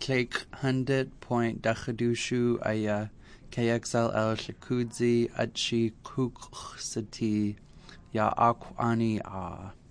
Cake 100.Dachadushu Aya KXLL Shakudzi Achi Kuksati Ya Akwani A.